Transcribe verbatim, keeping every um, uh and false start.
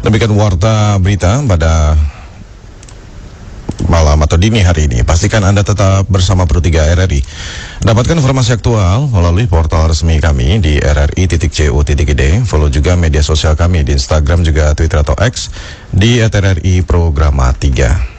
Demikian warta berita pada malam atau dini hari ini. Pastikan Anda tetap bersama Pro tiga R R I. Dapatkan informasi aktual melalui portal resmi kami di r r i titik co titik i d. Follow juga media sosial kami di Instagram juga Twitter atau X di at r r i programa tiga.